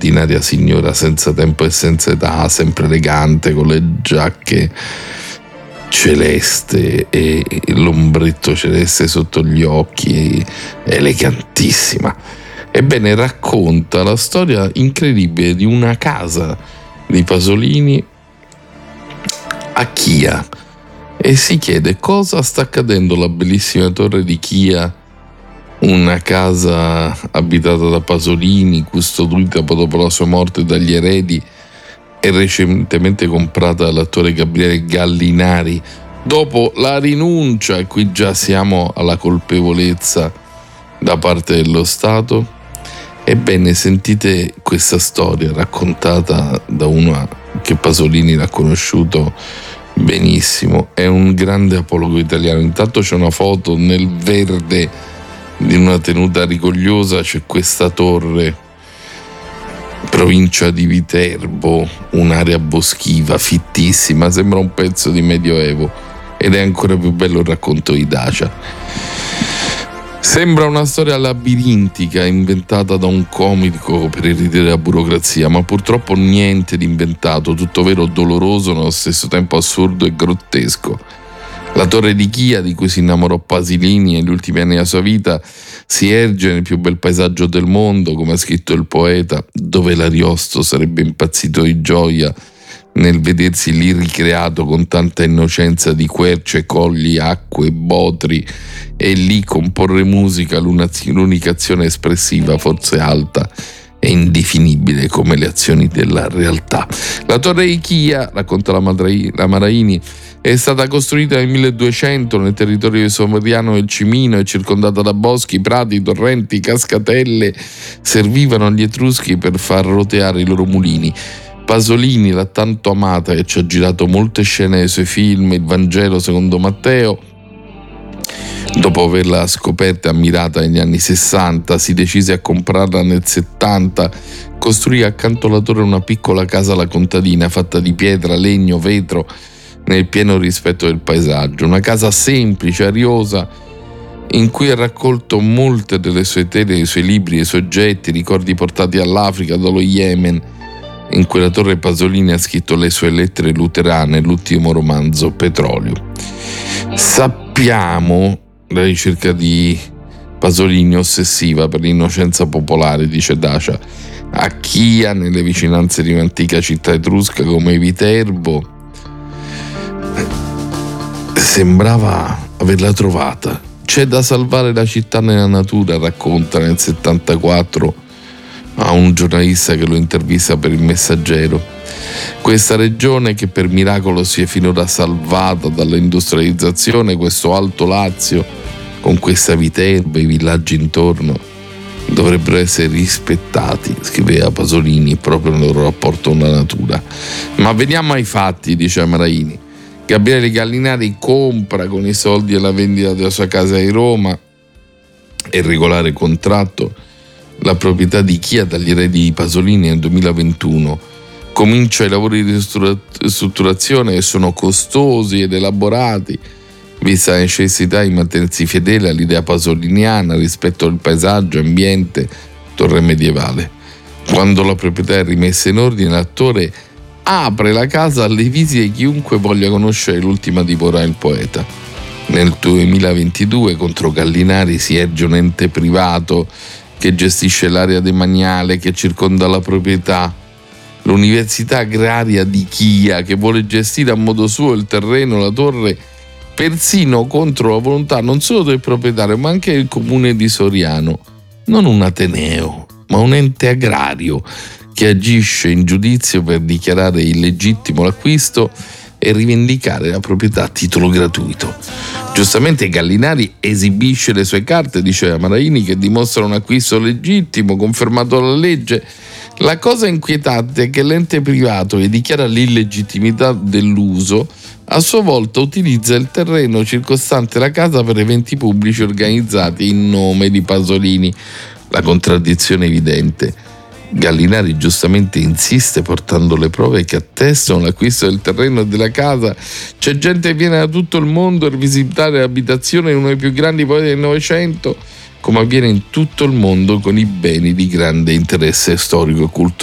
ordinaria signora senza tempo e senza età, sempre elegante, con le giacche celeste e l'ombretto celeste sotto gli occhi, elegantissima. Ebbene, racconta la storia incredibile di una casa di Pasolini a Chia e si chiede cosa sta accadendo alla bellissima torre di Chia, una casa abitata da Pasolini, custodita dopo la sua morte dagli eredi e recentemente comprata dall'attore Gabriele Gallinari dopo la rinuncia, e qui già siamo alla colpevolezza da parte dello Stato. Ebbene, sentite questa storia raccontata da uno che Pasolini l'ha conosciuto benissimo, è un grande apologo italiano. Intanto c'è una foto nel verde di una tenuta rigogliosa, c'è questa torre, provincia di Viterbo, un'area boschiva fittissima, sembra un pezzo di Medioevo, ed è ancora più bello il racconto di Dacia. Sembra una storia labirintica inventata da un comico per eridere la burocrazia, ma purtroppo niente di inventato, tutto vero, doloroso, nello stesso tempo assurdo e grottesco. La torre di Chia, di cui si innamorò Pasolini negli ultimi anni della sua vita, si erge nel più bel paesaggio del mondo, come ha scritto il poeta, dove l'Ariosto sarebbe impazzito di gioia nel vedersi lì ricreato con tanta innocenza di querce, colli, acque, botri, e lì comporre musica, l'unica azione espressiva, forse alta e indefinibile come le azioni della realtà. La torre di Chia, racconta la Maraini, è stata costruita nel 1200 nel territorio somoriano del Cimino e circondata da boschi, prati, torrenti, cascatelle. Servivano agli Etruschi per far roteare i loro mulini. Pasolini l'ha tanto amata e ci ha girato molte scene dei suoi film, il Vangelo secondo Matteo. Dopo averla scoperta e ammirata negli anni 60, si decise a comprarla nel 70, costruì accanto alla torre una piccola casa alla contadina fatta di pietra, legno, vetro, nel pieno rispetto del paesaggio. Una casa semplice, ariosa, in cui ha raccolto molte delle sue tele, dei suoi libri, dei suoi oggetti, ricordi portati all'Africa, dallo Yemen. In quella torre Pasolini ha scritto le sue lettere luterane, l'ultimo romanzo, Petrolio. Sappiamo la ricerca di Pasolini ossessiva per l'innocenza popolare, dice Dacia, a Chia, nelle vicinanze di un'antica città etrusca come Viterbo. Sembrava averla trovata. C'è da salvare la città nella natura, racconta nel 74 a un giornalista che lo intervista per il Messaggero. Questa regione, che per miracolo si è finora salvata dall'industrializzazione, questo Alto Lazio con questa Viterbo e i villaggi intorno, dovrebbero essere rispettati, scriveva Pasolini, proprio nel loro rapporto con la natura. Ma veniamo ai fatti, dice Maraini. Gabriele Gallinari compra con i soldi e la vendita della sua casa di Roma e regolare contratto la proprietà di Chia dagli eredi di Pasolini nel 2021. Comincia i lavori di ristrutturazione, che sono costosi ed elaborati, vista la necessità di mantenersi fedele all'idea pasoliniana rispetto al paesaggio, ambiente, torre medievale. Quando la proprietà è rimessa in ordine, l'attore apre la casa alle visite di chiunque voglia conoscere l'ultima dimora del poeta. Nel 2022 contro Gallinari si erge un ente privato che gestisce l'area demaniale che circonda la proprietà, l'Università Agraria di Chia, che vuole gestire a modo suo il terreno, la torre, persino contro la volontà non solo del proprietario ma anche del comune di Soriano. Non un ateneo, ma un ente agrario che agisce in giudizio per dichiarare illegittimo l'acquisto e rivendicare la proprietà a titolo gratuito. Giustamente Gallinari esibisce le sue carte, diceva Maraini, che dimostrano un acquisto legittimo, confermato dalla legge. La cosa inquietante è che l'ente privato che dichiara l'illegittimità dell'uso a sua volta utilizza il terreno circostante la casa per eventi pubblici organizzati in nome di Pasolini. La contraddizione è evidente. Gallinari giustamente insiste portando le prove che attestano l'acquisto del terreno e della casa. C'è gente che viene da tutto il mondo per visitare l'abitazione di uno dei più grandi poeti del Novecento, come avviene in tutto il mondo con i beni di grande interesse storico e culturale.